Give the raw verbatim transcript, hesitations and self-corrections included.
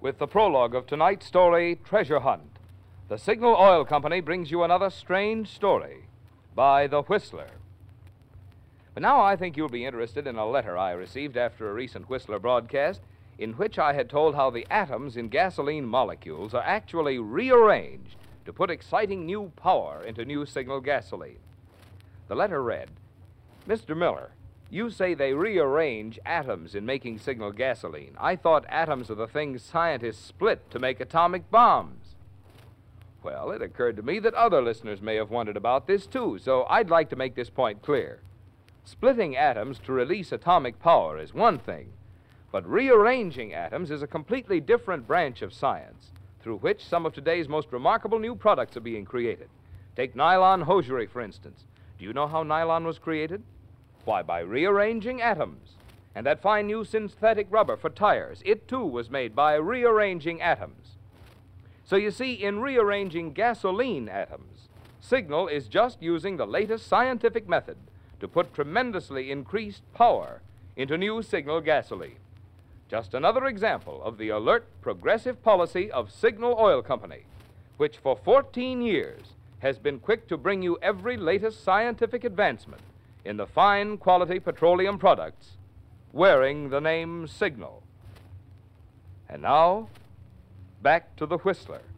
with the prologue of tonight's story, Treasure Hunt. The Signal Oil Company brings you another strange story by The Whistler. But now I think you'll be interested in a letter I received after a recent Whistler broadcast in which I had told how the atoms in gasoline molecules are actually rearranged to put exciting new power into new Signal gasoline. The letter read, Mister Miller, you say they rearrange atoms in making Signal gasoline. I thought atoms are the things scientists split to make atomic bombs. Well, it occurred to me that other listeners may have wondered about this, too, so I'd like to make this point clear. Splitting atoms to release atomic power is one thing, but rearranging atoms is a completely different branch of science, through which some of today's most remarkable new products are being created. Take nylon hosiery, for instance. Do you know how nylon was created? Why, by rearranging atoms. And that fine new synthetic rubber for tires, it too was made by rearranging atoms. So you see, in rearranging gasoline atoms, Signal is just using the latest scientific method to put tremendously increased power into new Signal gasoline. Just another example of the alert, progressive policy of Signal Oil Company, which for fourteen years has been quick to bring you every latest scientific advancement in the fine quality petroleum products wearing the name Signal. And now, back to the Whistler.